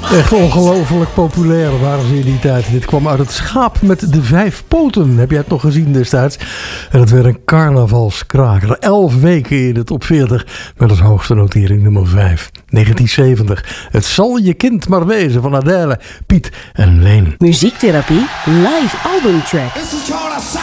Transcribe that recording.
Echt ongelooflijk populair waren ze in die tijd. Dit kwam uit het Schaap met de 5 poten. Heb jij het nog gezien destijds? En het werd een carnavalskraker. 11 weken in de top 40 met als hoogste notering nummer 5. 1970. Het zal je kind maar wezen van Adele, Piet en Leen. Muziektherapie live albumtrack.